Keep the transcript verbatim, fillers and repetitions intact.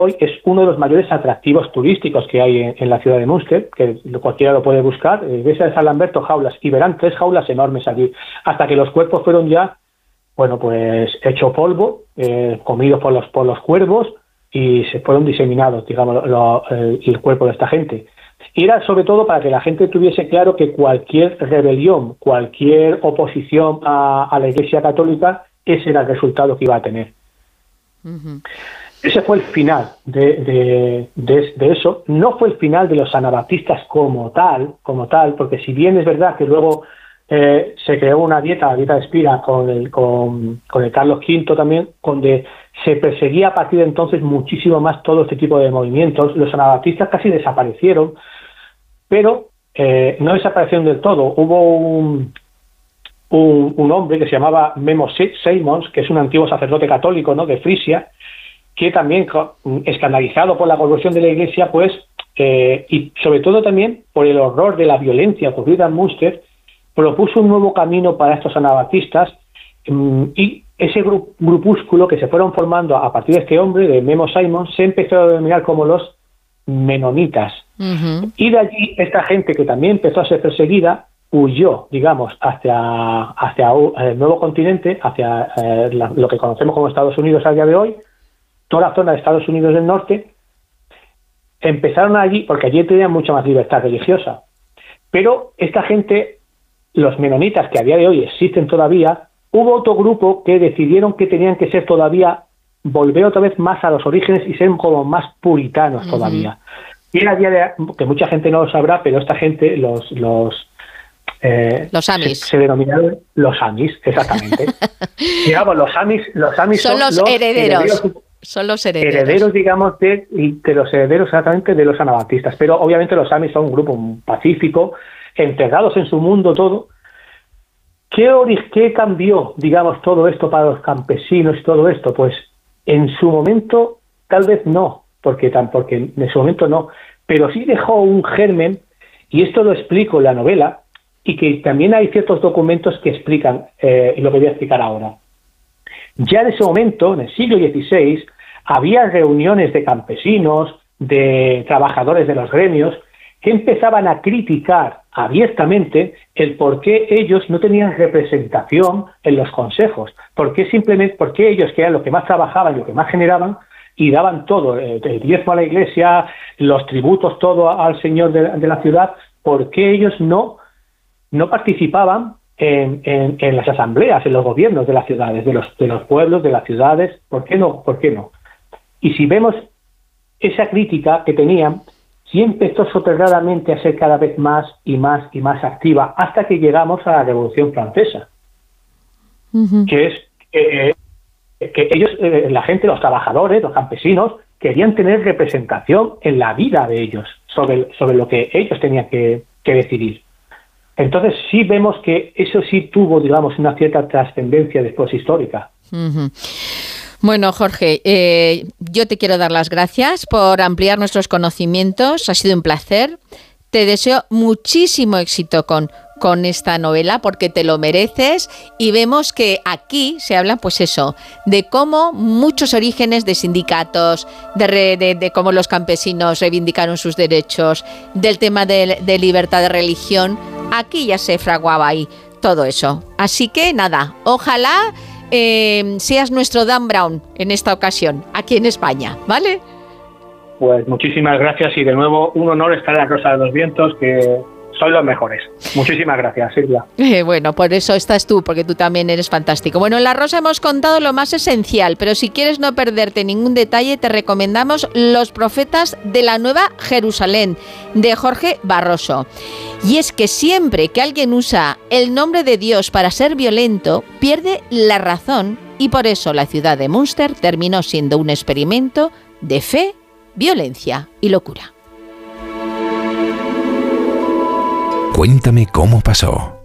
hoy es uno de los mayores atractivos turísticos que hay en, en la ciudad de Münster, que cualquiera lo puede buscar. Eh, iglesia de San Lamberto, jaulas, y verán tres jaulas enormes allí, hasta que los cuerpos fueron ya, bueno, pues hecho polvo, eh, comidos por los, por los cuervos, y se fueron diseminados, digamos, lo, el, el cuerpo de esta gente. Y era sobre todo para que la gente tuviese claro que cualquier rebelión, cualquier oposición a, a la Iglesia Católica, ese era el resultado que iba a tener. Uh-huh. Ese fue el final de, de, de, de eso. No fue el final de los anabaptistas como tal, como tal, porque si bien es verdad que luego eh, se creó una dieta, la dieta de Spira, con el, con, con el Carlos quinto también, donde se perseguía a partir de entonces muchísimo más todo este tipo de movimientos. Los anabaptistas casi desaparecieron, pero eh, no desaparecieron del todo. Hubo un, un, un hombre que se llamaba Memo Seimons, que es un antiguo sacerdote católico, ¿no?, de Frisia, que también, escandalizado por la corrupción de la Iglesia, pues, eh, y sobre todo también por el horror de la violencia ocurrida en Münster, propuso un nuevo camino para estos anabaptistas, um, y ese gru- grupúsculo que se fueron formando a partir de este hombre, de Memo Seimons, se empezó a denominar como los menonitas. Uh-huh. Y de allí esta gente, que también empezó a ser perseguida, huyó, digamos, hacia, hacia el nuevo continente, hacia eh, la, lo que conocemos como Estados Unidos a día de hoy, toda la zona de Estados Unidos del Norte. Empezaron allí, porque allí tenían mucha más libertad religiosa. Pero esta gente, los menonitas, que a día de hoy existen todavía, hubo otro grupo que decidieron que tenían que ser todavía, volver otra vez más a los orígenes y ser como más puritanos uh-huh. todavía. Y a día de, que mucha gente no lo sabrá, pero esta gente, los los eh, los Amis, se, se denominaron los Amis, exactamente. Digamos, los Amis, los Amis son, son los, los herederos. herederos Son los herederos. Herederos, digamos, de, de los herederos exactamente de los anabaptistas. Pero obviamente los Amis son un grupo pacífico, enterrados en su mundo todo. ¿Qué, ori- ¿Qué cambió, digamos, todo esto para los campesinos y todo esto? Pues en su momento tal vez no, porque, tan, porque en su momento no, pero sí dejó un germen, y esto lo explico en la novela, y que también hay ciertos documentos que explican eh, lo que voy a explicar ahora. Ya en ese momento, en el siglo dieciséis, había reuniones de campesinos, de trabajadores de los gremios, que empezaban a criticar abiertamente el por qué ellos no tenían representación en los consejos, por qué simplemente, por qué ellos, que eran los que más trabajaban y lo que más generaban, y daban todo, el diezmo a la Iglesia, los tributos, todo al Señor de, de la ciudad, por qué ellos no, no participaban En, en, en las asambleas, en los gobiernos de las ciudades, de los, de los pueblos, de las ciudades. ¿Por qué no? ¿Por qué no? Y si vemos esa crítica que tenían, sí empezó soterradamente a ser cada vez más y más y más activa, hasta que llegamos a la Revolución Francesa, uh-huh. que es eh, que ellos, eh, la gente, los trabajadores, los campesinos, querían tener representación en la vida de ellos, sobre, sobre lo que ellos tenían que, que decidir. Entonces sí vemos que eso sí tuvo, digamos, una cierta trascendencia después histórica. Uh-huh. Bueno, Jorge, eh, yo te quiero dar las gracias por ampliar nuestros conocimientos. Ha sido un placer. Te deseo muchísimo éxito con, con esta novela, porque te lo mereces, y vemos que aquí se habla, pues eso, de cómo muchos orígenes de sindicatos, de, re, de, de cómo los campesinos reivindicaron sus derechos, del tema de, de libertad de religión. Aquí ya se fraguaba ahí todo eso. Así que nada, ojalá eh, seas nuestro Dan Brown en esta ocasión, aquí en España, ¿vale? Pues muchísimas gracias, y de nuevo un honor estar en la Rosa de los Vientos, que son los mejores. Muchísimas gracias, Silvia. Eh, bueno, por eso estás tú, porque tú también eres fantástico. Bueno, en La Rosa hemos contado lo más esencial, pero si quieres no perderte ningún detalle, te recomendamos Los Profetas de la Nueva Jerusalén, de Jorge Barroso. Y es que siempre que alguien usa el nombre de Dios para ser violento, pierde la razón, y por eso la ciudad de Münster terminó siendo un experimento de fe, violencia y locura. Cuéntame cómo pasó.